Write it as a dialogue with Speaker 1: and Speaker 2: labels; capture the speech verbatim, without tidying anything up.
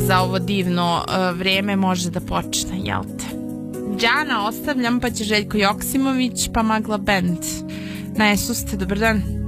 Speaker 1: za ovo divno uh, vrijeme može da počne, jel te? Đana ostavljam, pa će Željko Joksimović, pa Magla Band. Na Esu ste, dobar dan.